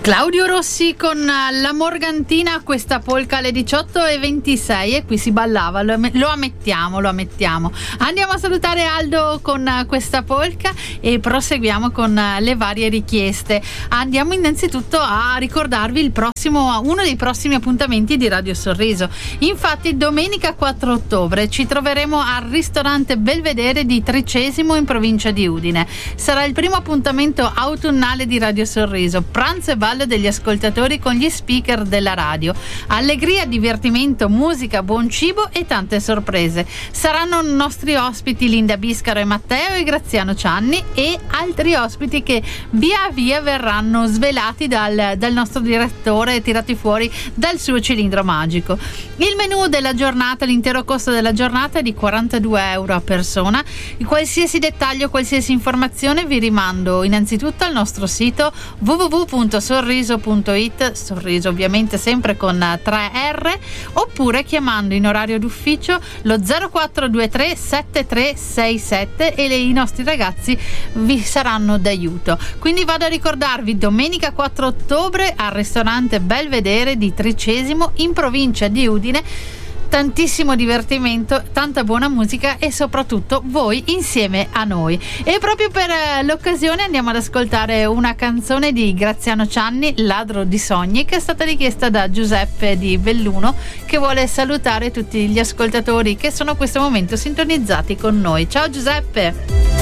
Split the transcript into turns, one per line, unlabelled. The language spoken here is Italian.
Claudio Rossi con la Morgantina, questa polka alle 18:26 e qui si ballava, lo ammettiamo. Andiamo a salutare Aldo con questa polka e proseguiamo con le varie richieste. Andiamo innanzitutto a ricordarvi uno dei prossimi appuntamenti di Radio Sorriso. Infatti domenica 4 ottobre ci troveremo al ristorante Belvedere di Tricesimo in provincia di Udine. Sarà il primo appuntamento autunnale di Radio Sorriso, pranzo e ballo degli ascoltatori con gli speaker della radio. Allegria, divertimento, musica, buon cibo e tante sorprese. Saranno nostri ospiti Linda Biscaro e Matteo e Graziano Cianni e altri ospiti che via via verranno svelati dal nostro direttore e tirati fuori dal suo cilindro magico. Il menù della giornata, l'intero costo della giornata è di 42 euro a persona. Qualsiasi dettaglio, qualsiasi informazione vi rimando innanzitutto al nostro sito www.sorriso.it, sorriso ovviamente sempre con 3R, oppure chiamando in orario d'ufficio lo 0423 7367 e i nostri ragazzi vi saranno d'aiuto. Quindi vado a ricordarvi, domenica 4 ottobre al ristorante Belvedere di Tricesimo in provincia di Udine. Tantissimo divertimento, tanta buona musica e soprattutto voi insieme a noi. E proprio per l'occasione andiamo ad ascoltare una canzone di Graziano Cianni, Ladro di sogni, che è stata richiesta da Giuseppe di Belluno, che vuole salutare tutti gli ascoltatori che sono a questo momento sintonizzati con noi. Ciao Giuseppe!